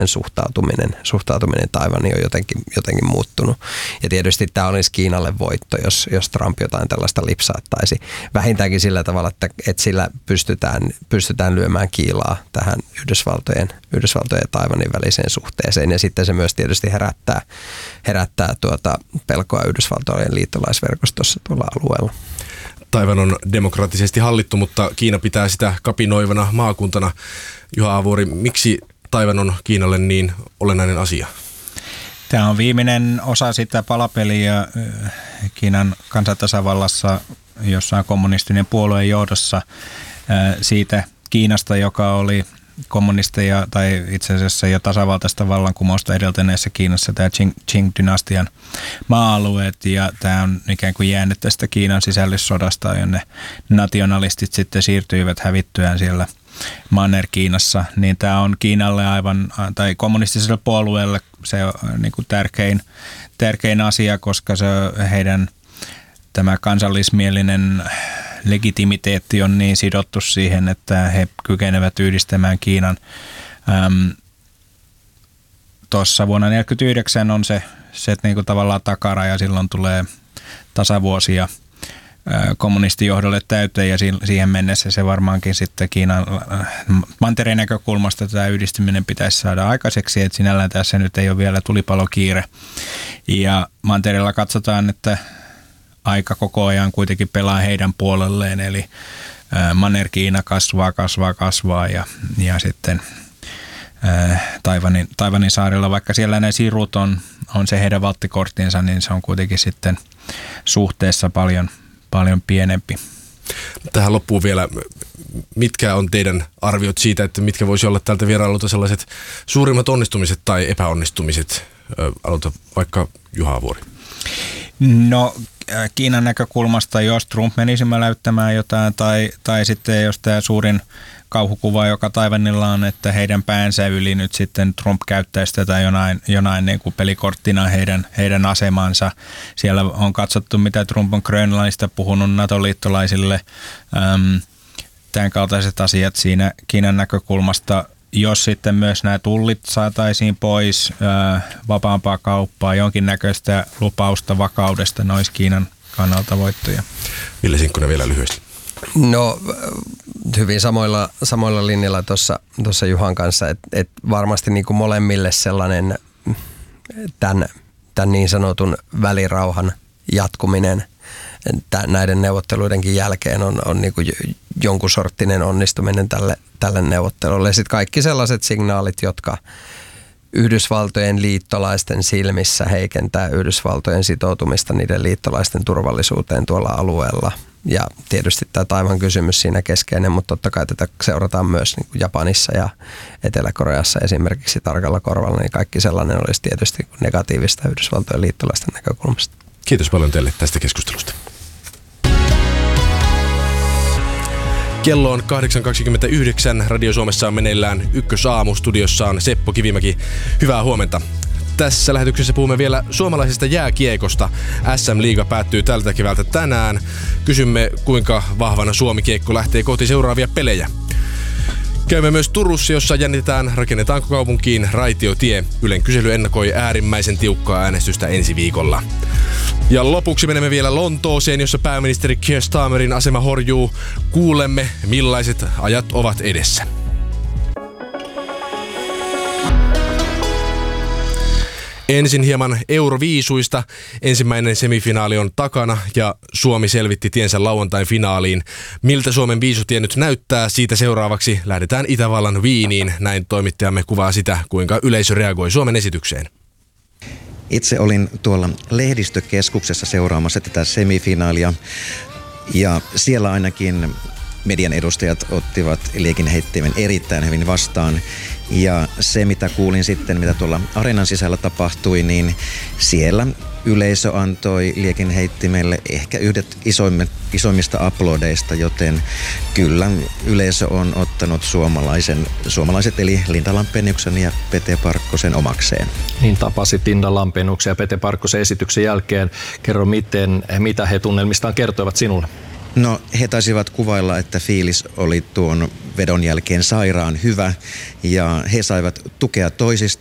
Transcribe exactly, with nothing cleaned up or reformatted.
suhtautuminen, suhtautuminen Taiwaniin on jotenkin, jotenkin muuttunut. Ja tietysti tämä olisi Kiinalle voitto, jos, jos Trump jotain tällaista lipsaattaisi. Vähintäänkin sillä tavalla, että, että sillä pystytään, pystytään lyömään kiilaa tähän Yhdysvaltojen, Yhdysvaltojen ja Taiwanin väliseen suhteeseen. Ja sitten se myös tietysti herättää, herättää tuota pelkoa Yhdysvaltojen liittolaisverkostossa tuolla alueella. Taiwan on demokraattisesti hallittu, mutta Kiina pitää sitä kapinoivana maakuntana. Juha Avuori, miksi Taiwan on Kiinalle niin olennainen asia? Tämä on viimeinen osa sitä palapeliä Kiinan kansantasavallassa, jossa on kommunistinen puolueen johdossa siitä Kiinasta, joka oli kommunisteja tai itse asiassa jo tasavaltaista vallankumousta edeltäneessä Kiinassa, tämä Qing-dynastian maa-alueet, ja tämä on ikään kuin jäänyt tästä Kiinan sisällissodasta, jonne nationalistit sitten siirtyivät hävittyään siellä Manner-Kiinassa, niin tämä on Kiinalle aivan, tai kommunistiselle puolueelle se on niin kuin tärkein, tärkein asia, koska se heidän tämä kansallismielinen legitimiteetti on niin sidottu siihen, että he kykenevät yhdistämään Kiinan. Ähm, Tuossa vuonna tuhatyhdeksänsataaneljäkymmentäyhdeksän on se, se niin kuin tavallaan takaraja, silloin tulee tasavuosia kommunistijohdolle täyteen, ja siihen mennessä se varmaankin sitten Kiinan mantereen näkökulmasta tämä yhdistyminen pitäisi saada aikaiseksi, että sinällään tässä nyt ei ole vielä tulipalokiire. Ja mantereella katsotaan, että aika koko ajan kuitenkin pelaa heidän puolelleen, eli Manner-Kiina kasvaa, kasvaa, kasvaa, ja, ja sitten Taiwanin, Taiwanin saarilla, vaikka siellä nämä sirut on, on se heidän valttikorttinsa, niin se on kuitenkin sitten suhteessa paljon paljon pienempi. Tähän loppuun vielä, mitkä on teidän arviot siitä, että mitkä voisi olla tältä vierailulta sellaiset suurimmat onnistumiset tai epäonnistumiset? Aloita vaikka Juha Avuori. No Kiinan näkökulmasta, jos Trump menisi mäläyttämään jotain, tai, tai sitten jos tämä suurin kauhukuva, joka Taiwanilla on, että heidän päänsä yli nyt sitten Trump käyttäisi tätä jonain, jonain niin kuin pelikorttina heidän, heidän asemansa. Siellä on katsottu, mitä Trump on Grönlannista puhunut NATO-liittolaisille. Ähm, tämän kaltaiset asiat siinä Kiinan näkökulmasta. Jos sitten myös nämä tullit saataisiin pois, äh, vapaampaa kauppaa, jonkinnäköistä lupausta vakaudesta, ne olisi Kiinan kannalta voittoja. Ville Sinkkonen vielä lyhyesti. No hyvin samoilla, samoilla linjalla tuossa, tuossa Juhan kanssa, että et varmasti niin kuin molemmille sellainen tämän, tämän niin sanotun välirauhan jatkuminen tämän, näiden neuvotteluidenkin jälkeen on, on niin kuin jonkun sorttinen onnistuminen tälle, tälle neuvottelulle. Ja sitten kaikki sellaiset signaalit, jotka Yhdysvaltojen liittolaisten silmissä heikentää Yhdysvaltojen sitoutumista niiden liittolaisten turvallisuuteen tuolla alueella. Ja tietysti tämä Taiwan kysymys siinä keskeinen, mutta totta kai tätä seurataan myös niin kuin Japanissa ja Etelä-Koreassa esimerkiksi tarkalla korvalla, niin kaikki sellainen olisi tietysti negatiivista Yhdysvaltojen liittolaisten näkökulmasta. Kiitos paljon teille tästä keskustelusta. Kello on kahdeksan kaksikymmentäyhdeksän. Radio Suomessa on meneillään Ykkösaamu. Studiossa on Seppo Kivimäki. Hyvää huomenta. Tässä lähetyksessä puhumme vielä suomalaisesta jääkiekosta. S M-liiga päättyy tältä keväältä tänään. Kysymme, kuinka vahvana Suomi-kiekko lähtee kohti seuraavia pelejä. Käymme myös Turussa, jossa jännitetään, rakennetaanko kaupunkiin raitiotie. Ylen kysely ennakoi äärimmäisen tiukkaa äänestystä ensi viikolla. Ja lopuksi menemme vielä Lontooseen, jossa pääministeri Keir Starmerin asema horjuu. Kuulemme, millaiset ajat ovat edessä. Ensin hieman Euroviisuista. Ensimmäinen semifinaali on takana ja Suomi selvitti tiensä lauantain finaaliin. Miltä Suomen viisutie nyt näyttää? Siitä seuraavaksi lähdetään Itävallan Wieniin. Näin toimittajamme kuvaa sitä, kuinka yleisö reagoi Suomen esitykseen. Itse olin tuolla lehdistökeskuksessa seuraamassa tätä semifinaalia ja siellä ainakin median edustajat ottivat liekinheittimen erittäin hyvin vastaan. Ja se, mitä kuulin sitten, mitä tuolla areenan sisällä tapahtui, niin siellä yleisö antoi liekinheittimelle ehkä yhdet isoimmista aplodeista, joten kyllä yleisö on ottanut suomalaisen, suomalaiset eli Linda Lampeniuksen ja Pete Parkkosen omakseen. Niin tapasit Linda Lampeniuksen ja Pete Parkkosen esityksen jälkeen. Kerro, miten, mitä he tunnelmistaan kertoivat sinulle? No he taisivat kuvailla, että fiilis oli tuon vedon jälkeen sairaan hyvä ja he saivat tukea toisist,